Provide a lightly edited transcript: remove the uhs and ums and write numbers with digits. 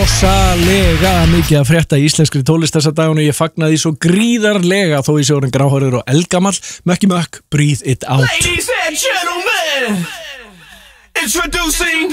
rosalega mikið að frétta í íslenskri tónlist þessa daginu. Ég fagnaði svo gríðarlega þó ég sé orðinn gráhærður og eldgamall. Mökki mökk, breathe it out. Ladies and gentlemen, introducing